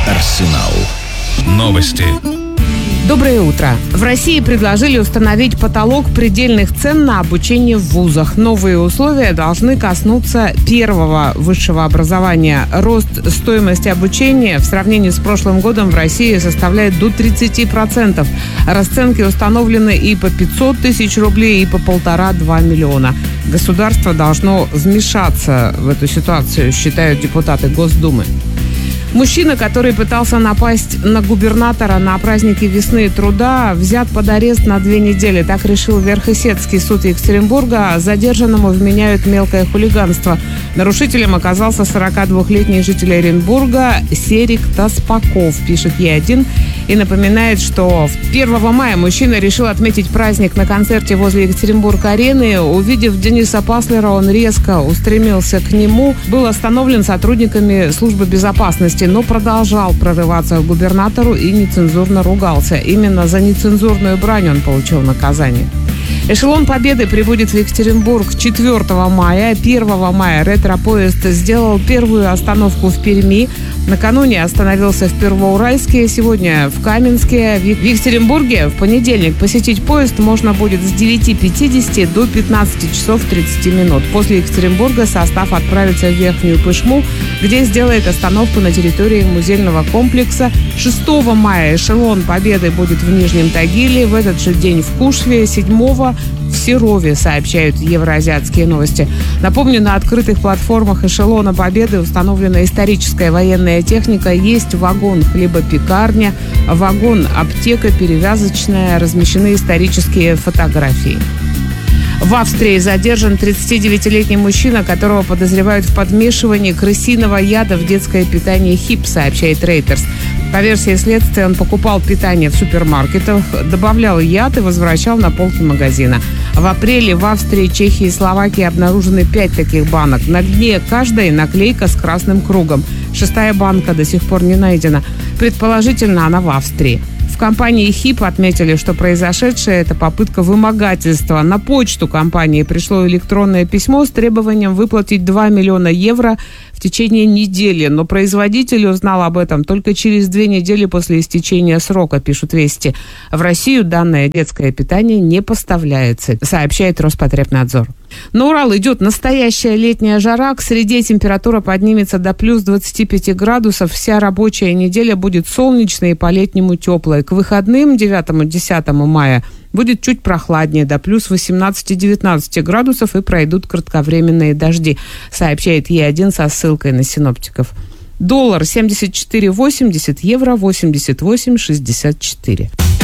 Арсенал новости. Доброе утро. В России предложили установить потолок предельных цен на обучение в вузах. Новые условия должны коснуться первого высшего образования. Рост стоимости обучения в сравнении с прошлым годом в России составляет до 30%. Расценки установлены и по 500 тысяч рублей, и по 1,5-2 миллиона. Государство должно вмешаться в эту ситуацию, считают депутаты Госдумы. Мужчина, который пытался напасть на губернатора на празднике весны и труда, взят под арест на 2 недели. Так решил Верхесецкий суд Екатеринбурга. Задержанному вменяют мелкое хулиганство. Нарушителем оказался 42-летний житель Оренбурга Серик Таспаков, пишет Е1. И напоминает, что 1 мая мужчина решил отметить праздник на концерте возле Екатеринбург-арены. Увидев Дениса Паслера, он резко устремился к нему. Был остановлен сотрудниками службы безопасности, но продолжал прорываться к губернатору и нецензурно ругался. Именно за нецензурную брань он получил наказание. Эшелон Победы прибудет в Екатеринбург 4 мая. 1 мая ретро-поезд сделал первую остановку в Перми. Накануне остановился в Первоуральске, сегодня в Каменске. В Екатеринбурге в понедельник посетить поезд можно будет с 9:50 до 15 часов 30 минут. После Екатеринбурга состав отправится в Верхнюю Пышму, где сделает остановку на территории музейного комплекса. 6 мая эшелон Победы будет в Нижнем Тагиле, в этот же день в Кушве, 7-го в Серове, сообщают Евроазиатские новости. Напомню, на открытых платформах эшелона Победы установлена историческая военная техника. Есть вагон хлебопекарня, вагон аптека перевязочная, размещены исторические фотографии. В Австрии задержан 39-летний мужчина, которого подозревают в подмешивании крысиного яда в детское питание ХИП, сообщает Reuters. По версии следствия, он покупал питание в супермаркетах, добавлял яд и возвращал на полки магазина. В апреле в Австрии, Чехии и Словакии обнаружены 5 таких банок. На дне каждой наклейка с красным кругом. 6-я банка до сих пор не найдена. Предположительно, она в Австрии. В компании ХИП отметили, что произошедшее – это попытка вымогательства. На почту компании пришло электронное письмо с требованием выплатить 2 миллиона евро в течение недели. Но производитель узнал об этом только через 2 недели после истечения срока, пишут Вести. В Россию данное детское питание не поставляется, сообщает Роспотребнадзор. На Урал идет настоящая летняя жара. К среде температура поднимется до плюс 25 градусов. Вся рабочая неделя будет солнечной и по-летнему теплой. К выходным 9-10 мая будет чуть прохладнее, до плюс 18-19 градусов, и пройдут кратковременные дожди, сообщает Е1 со ссылкой на синоптиков. Доллар 74,80, евро 88,64.